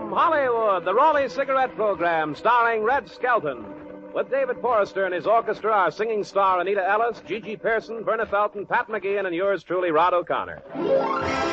From Hollywood, the Raleigh Cigarette Program, starring Red Skelton. With David Forrester and his orchestra, our singing star Anita Ellis, Gigi Pearson, Verna Felton, Pat McGeehan, and yours truly, Rod O'Connor.